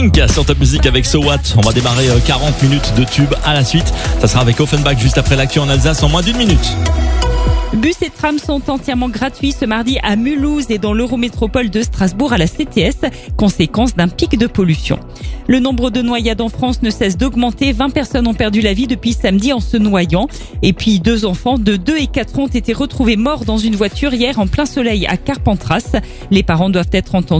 Pink sur Top Music avec So What. On va démarrer 40 minutes de tube à la suite. Ça sera avec Offenbach juste après l'actu en Alsace en moins d'1 minute. Bus et trams sont entièrement gratuits ce mardi à Mulhouse et dans l'Eurométropole de Strasbourg à la CTS, conséquence d'un pic de pollution. Le nombre de noyades en France ne cesse d'augmenter. 20 personnes ont perdu la vie depuis samedi en se noyant. Et puis 2 enfants de 2 et 4 ans ont été retrouvés morts dans une voiture hier en plein soleil à Carpentras. Les parents doivent être entendus.